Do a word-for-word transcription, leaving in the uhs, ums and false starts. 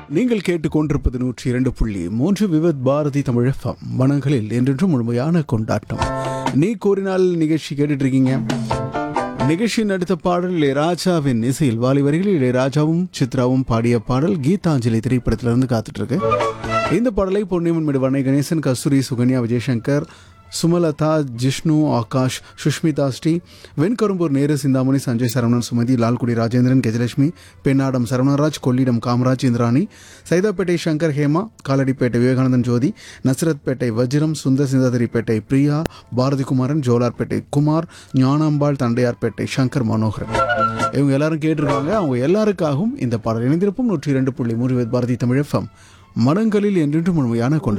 நீங்கள் கேட்டுக்கொண்டிருப்பது நூற்றி இரண்டு புள்ளி மூன்று விவத் பாரதி தமிழ் எஃப்எம். மனங்களில் என்றென்றும் முழுமையான கொண்டாட்டம். நீ கூறினால் நிகழ்ச்சி கேட்டுட்டு இருக்கீங்க. நிகழ்ச்சியின் அடுத்த பாடல் இளையராஜாவின் இசையில் வாலி வரிகளில் இளையராஜாவும் சித்ராவும் பாடிய பாடல் கீதாஞ்சலி திரைப்படத்திலிருந்து காத்துட்டு இருக்கு. இந்த பாடலை பொன்னியம்மன் மேடுவண்ணை கணேசன், கஸ்தூரி, சுகன்யா, விஜயசங்கர், சுமலதா, ஜிஷ்ணு, ஆகாஷ், சுஷ்மிதா ஸ்ரீ, வெண்கரும்பூர் நேரு, சிந்தாமணி, சஞ்சய் சரவணன், சுமதி, லால்குடி ராஜேந்திரன், கெஜலட்சுமி, பெண்ணாடம் சரவணராஜ், கொள்ளிடம் காமராஜ், இந்திராணி, சைதாப்பேட்டை சங்கர், ஹேமா, காலடிப்பேட்டை விவேகானந்தன் ஜோதி, நசரத்பேட்டை வஜ்ரம், சுந்தர் சிந்தாதிரிப்பேட்டை பிரியா, பாரதிகுமாரன், ஜோலார்பேட்டை குமார், ஞானாம்பாள், தண்டையார்பேட்டை சங்கர் மனோகரன், இவங்க எல்லாரும் கேட்டிருக்காங்க. அவங்க எல்லாருக்காகவும் இந்த பாடல் இணைந்திருப்பும் நூற்றி இரண்டு புள்ளி மூன்று பாரதி தமிழ் எஃப்எம். மனங்களில் என்றென்றும் முழுமையான கொண்டாட்டம்.